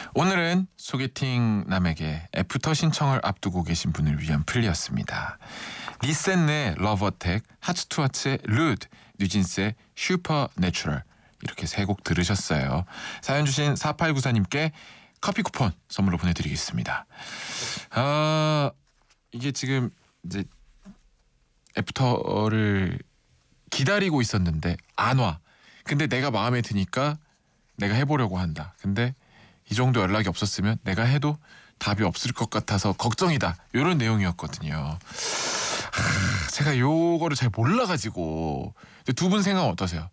오늘은 소개팅 남에게 애프터 신청을 앞두고 계신 분을 위한 플리였습니다. 리센의 러브어택, 하츠투하츠의 루드, 뉴진스의 슈퍼내추럴 이렇게 세 곡 들으셨어요. 사연 주신 4894님께 커피 쿠폰 선물로 보내드리겠습니다. 이게 지금 이제 애프터를 기다리고 있었는데 안 와. 근데 내가 마음에 드니까 내가 해보려고 한다. 근데 이 정도 연락이 없었으면 내가 해도 답이 없을 것 같아서 걱정이다. 이런 내용이었거든요. 제가 요거를 잘 몰라가지고. 두 분 생각 어떠세요?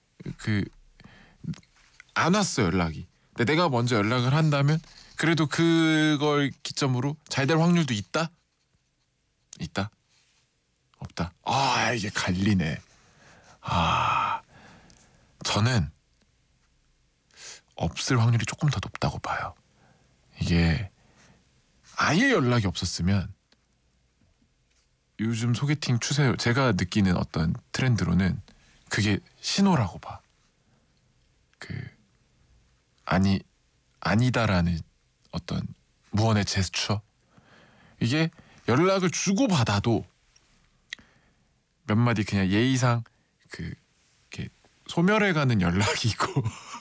안 왔어요, 연락이. 근데 내가 먼저 연락을 한다면 그래도 그걸 기점으로 잘 될 확률도 있다? 있다? 없다? 이게 갈리네. 저는 없을 확률이 조금 더 높다고 봐요. 이게 아예 연락이 없었으면 요즘 소개팅 추세, 제가 느끼는 어떤 트렌드로는 그게 신호라고 봐. 아니다라는 어떤 무언의 제스처. 이게 연락을 주고받아도 몇 마디 그냥 예의상 이렇게 소멸해가는 연락이 있고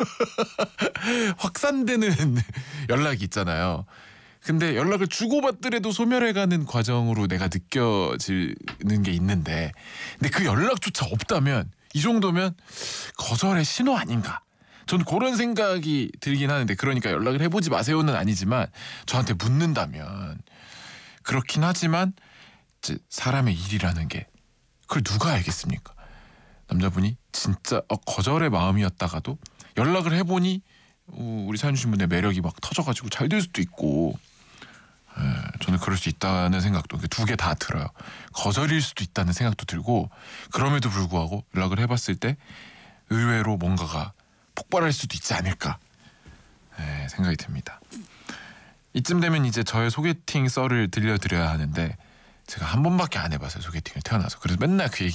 확산되는 연락이 있잖아요. 근데 연락을 주고받더라도 소멸해가는 과정으로 내가 느껴지는 게 있는데, 근데 그 연락조차 없다면 이 정도면 거절의 신호 아닌가? 전 그런 생각이 들긴 하는데, 그러니까 연락을 해보지 마세요는 아니지만 저한테 묻는다면 그렇긴 하지만 이제 사람의 일이라는 게 그걸 누가 알겠습니까? 남자분이 진짜 거절의 마음이었다가도 연락을 해보니 우리 사연 주신 분의 매력이 막 터져가지고 잘 될 수도 있고, 저는 그럴 수 있다는 생각도 두 개 다 들어요. 거절일 수도 있다는 생각도 들고, 그럼에도 불구하고 연락을 해봤을 때 의외로 뭔가가 폭발할 수도 있지 않을까 생각이 듭니다. 이쯤 되면 이제 저의 소개팅 썰을 들려드려야 하는데, 제가 한 번밖에 안 해봤어요, 소개팅을 태어나서. 그래서 맨날 그 얘기